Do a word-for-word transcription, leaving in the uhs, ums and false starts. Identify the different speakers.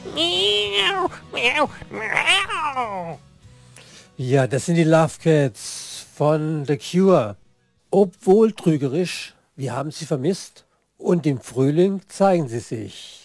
Speaker 1: Miau, miau, miau.
Speaker 2: Ja, das sind die Love Cats von The Cure. Obwohl trügerisch, wir haben sie vermisst und im Frühling zeigen sie sich.